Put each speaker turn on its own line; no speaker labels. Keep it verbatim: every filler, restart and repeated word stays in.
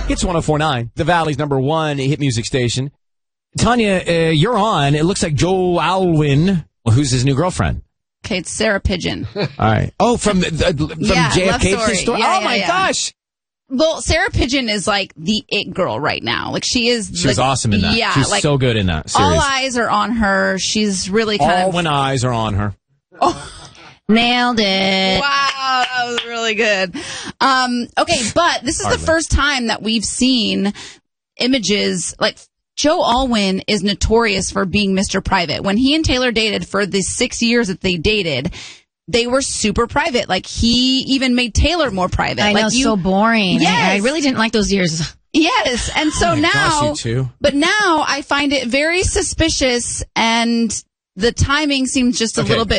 It's one oh four point nine, the Valley's number one hit music station. Tanya, uh, you're on. It looks like Joe Alwyn. Well, who's his new girlfriend?
Okay, it's Sarah Pigeon.
All right. Oh, from the, from
yeah,
J F K's
story.
story.
Yeah,
oh
yeah,
my
yeah.
gosh.
Well, Sarah Pigeon is like the it girl right now. Like she is.
She
the,
was awesome in that.
Yeah,
She's
like,
so good in that series.
all eyes are on her. She's really kind
all
of.
when eyes are on her.
Oh.
Nailed it.
Wow, that was really good. Um, okay, but this is
Hardly.
the first time that we've seen images like Joe Alwyn is notorious for being Mister Private. When he and Taylor dated for the six years that they dated, they were super private. Like he even made Taylor more private.
I
like
know,
you,
so boring.
Yes.
I, I really didn't like those years.
Yes, and so
Oh my
now,
gosh, you too.
but now I find it very suspicious, and the timing seems just a
Okay.
little bit